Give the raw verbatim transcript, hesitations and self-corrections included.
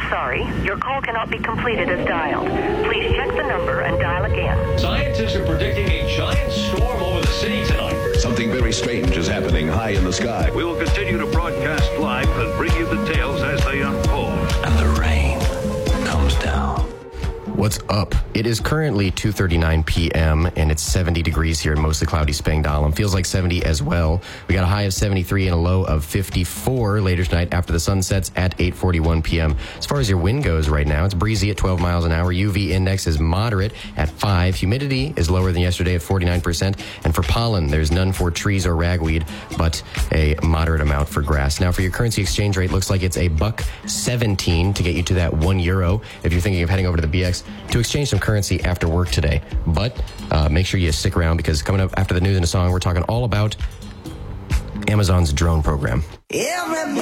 sorry. Your call cannot be completed as dialed. Please check the number and dial again. Scientists are predicting a giant storm over the city tonight. Something very strange is happening high in the sky. We will continue to broadcast live and bring you the tales as they unfold. And the rain comes down. What's up? It is currently two thirty-nine p.m. and it's seventy degrees here in mostly cloudy Spangdahlem. Feels like seventy as well. We got a high of seventy-three and a low of fifty-four later tonight after the sun sets at eight forty-one p.m. As far as your wind goes right now, it's breezy at twelve miles an hour. U V index is moderate at five. Humidity is lower than yesterday at forty-nine percent. And for pollen, there's none for trees or ragweed, but a moderate amount for grass. Now for your currency exchange rate, looks like it's a buck seventeen to get you to that one euro if you're thinking of heading over to the B X to exchange some currency after work today. But uh, make sure you stick around because coming up after the news and a song, we're talking all about Amazon's drone program. Everybody